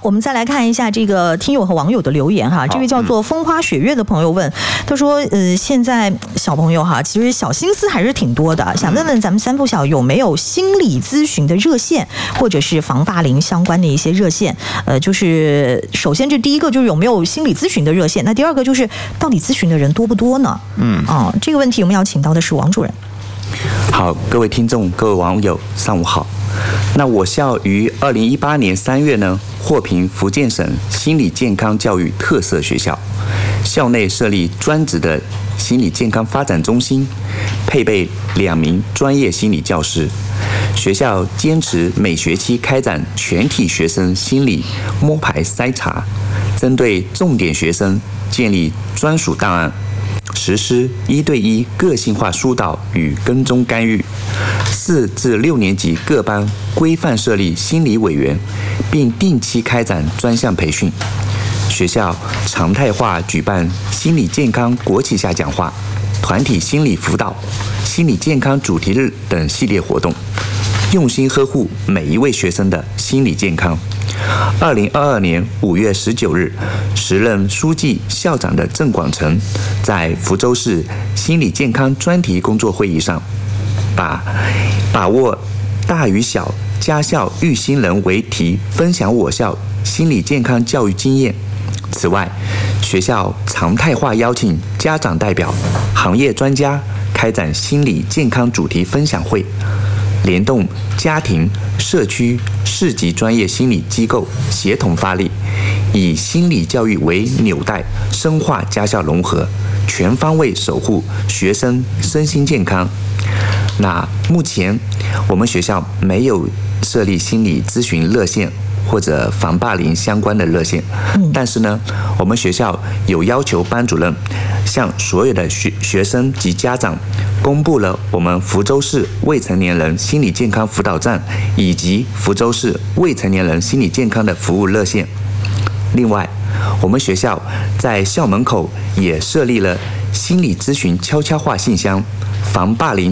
我们再来看一下这个听友和网友的留言哈。这位叫做风花雪月的朋友问，他说现在小朋友哈，其实小心思还是挺多的，想问问咱们三附小有没有心理咨询的热线，或者是防霸凌相关的一些热线？就是首先这第一个就是有没有心理咨询的热线，那第二个就是到底咨询的人多不多呢？这个问题我们要请到的是王主任。 好，各位听众、各位网友，上午好。那我校于2018年3月呢，获评福建省心理健康教育特色学校，校内设立专职的心理健康发展中心，配备2名专业心理教师。学校坚持每学期开展全体学生心理摸排筛查，针对重点学生建立专属档案，实施1对1个性化疏导与跟踪干预。4至6年级各班规范设立心理委员，并定期开展专项培训。学校常态化举办心理健康国旗下讲话、团体心理辅导、心理健康主题日等系列活动，用心呵护每一位学生的心理健康。2022年5月19日，时任书记、校长的郑广成在福州市心理健康专题工作会议上，把握大与小家校育新人为题，分享我校心理健康教育经验。此外，学校常态化邀请家长代表、行业专家开展心理健康主题分享会，联动家庭、社区、市级专业心理机构协同发力，以心理教育为纽带，深化家校融合，全方位守护学生身心健康。那目前我们学校没有设立心理咨询热线或者防霸凌相关的热线，但是呢，我们学校有要求班主任向所有的学生及家长公布了我们福州市未成年人心理健康辅导站以及福州市未成年人心理健康的服务热线。另外，我们学校在校门口也设立了心理咨询悄悄话信箱，防霸凌